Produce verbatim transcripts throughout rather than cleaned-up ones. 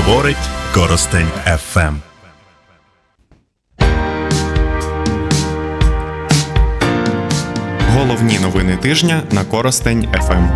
Говорить Коростень еф ем. Головні новини тижня на Коростень еф ем.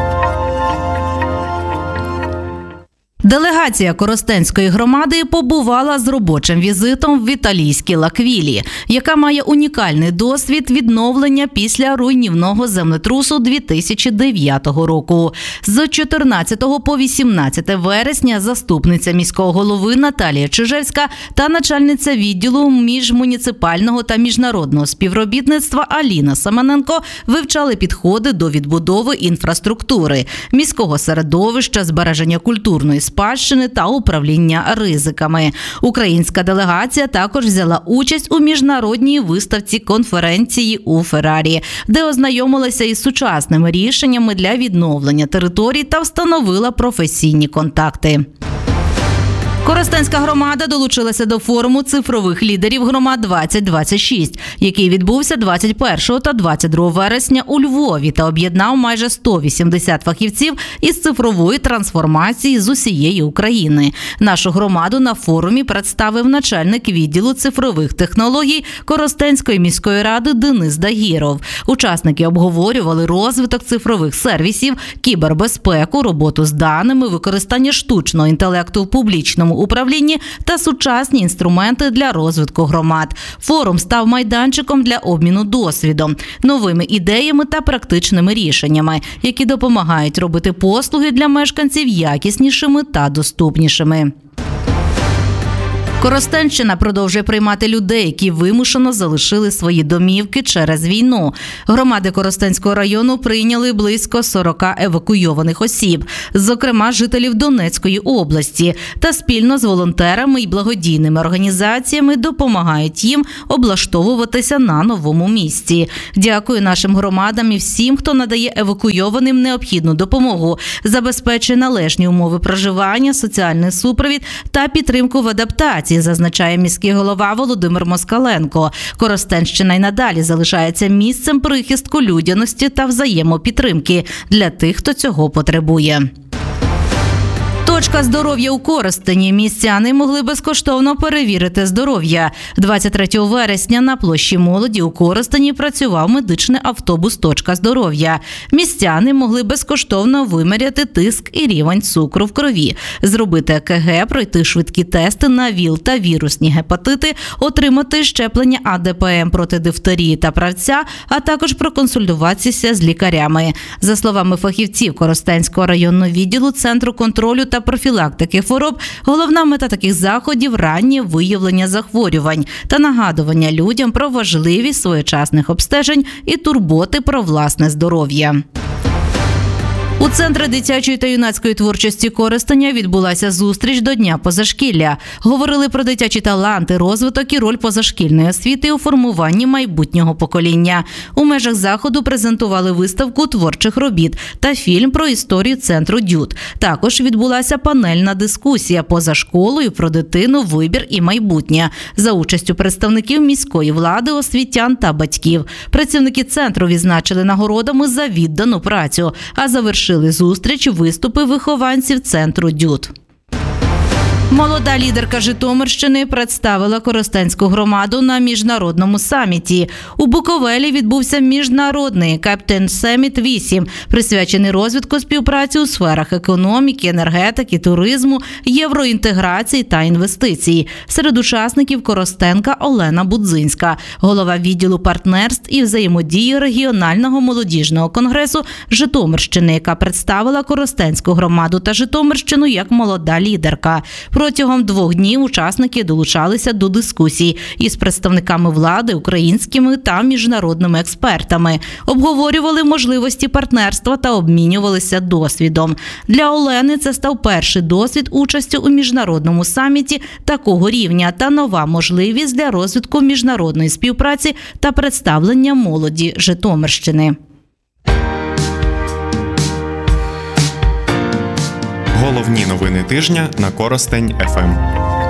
Делегація Коростенської громади побувала з робочим візитом в італійській Л'Аквілі, яка має унікальний досвід відновлення після руйнівного землетрусу дві тисячі дев'ятого року. З чотирнадцятого по вісімнадцяте вересня заступниця міського голови Наталія Чижевська та начальниця відділу міжмуніципального та міжнародного співробітництва Аліна Семененко вивчали підходи до відбудови інфраструктури, міського середовища, збереження культурної спадщини та управління ризиками. Українська делегація також взяла участь у міжнародній виставці конференції у Феррарі, де ознайомилася із сучасними рішеннями для відновлення територій та встановила професійні контакти. Коростенська громада долучилася до форуму цифрових лідерів громад двадцять двадцять шість, який відбувся двадцять першого та двадцять другого вересня у Львові та об'єднав майже сто вісімдесят фахівців із цифрової трансформації з усієї України. Нашу громаду на форумі представив начальник відділу цифрових технологій Коростенської міської ради Денис Дагіров. Учасники обговорювали розвиток цифрових сервісів, кібербезпеку, роботу з даними, використання штучного інтелекту в публічному управлінні та сучасні інструменти для розвитку громад. Форум став майданчиком для обміну досвідом, новими ідеями та практичними рішеннями, які допомагають робити послуги для мешканців якіснішими та доступнішими. Коростенщина продовжує приймати людей, які вимушено залишили свої домівки через війну. Громади Коростенського району прийняли близько сорок евакуйованих осіб, зокрема жителів Донецької області, та спільно з волонтерами і благодійними організаціями допомагають їм облаштовуватися на новому місці. Дякую нашим громадам і всім, хто надає евакуйованим необхідну допомогу, забезпечує належні умови проживання, соціальний супровід та підтримку в адаптації, зазначає міський голова Володимир Москаленко. Коростенщина й надалі залишається місцем прихистку, людяності та взаємопідтримки для тих, хто цього потребує. Точка здоров'я у Коростені. Містяни могли безкоштовно перевірити здоров'я. двадцять третього вересня на площі Молоді у Коростені працював медичний автобус «Точка здоров'я». Містяни могли безкоштовно виміряти тиск і рівень цукру в крові, зробити ЕКГ, пройти швидкі тести на ВІЛ та вірусні гепатити, отримати щеплення А Д П М проти дифтерії та правця, а також проконсультуватися з лікарями. За словами фахівців Коростенського районного відділу Центру контролю та профілактики хвороб, головна мета таких заходів – раннє виявлення захворювань та нагадування людям про важливість своєчасних обстежень і турботи про власне здоров'я. У Центрі дитячої та юнацької творчості Коростеня відбулася зустріч до Дня позашкілля. Говорили про дитячі таланти, розвиток і роль позашкільної освіти у формуванні майбутнього покоління. У межах заходу презентували виставку творчих робіт та фільм про історію центру ДЮТ. Також відбулася панельна дискусія поза школою про дитину, вибір і майбутнє за участю представників міської влади, освітян та батьків. Працівники центру відзначили нагородами за віддану працю, а завершили зустріч виступи вихованців центру ДЮТ. Молода лідерка Житомирщини представила Коростенську громаду на міжнародному саміті. У Буковелі відбувся міжнародний Captain Summit вісім, присвячений розвитку співпраці у сферах економіки, енергетики, туризму, євроінтеграції та інвестицій. Серед учасників Коростенка Олена Будзинська, голова відділу партнерств і взаємодії регіонального молодіжного конгресу Житомирщини, яка представила Коростенську громаду та Житомирщину як молода лідерка. Протягом двох днів учасники долучалися до дискусій із представниками влади, українськими та міжнародними експертами, обговорювали можливості партнерства та обмінювалися досвідом. Для Олени це став перший досвід участі у міжнародному саміті такого рівня та нова можливість для розвитку міжнародної співпраці та представлення молоді Житомирщини. Головні новини тижня на Коростень еф ем.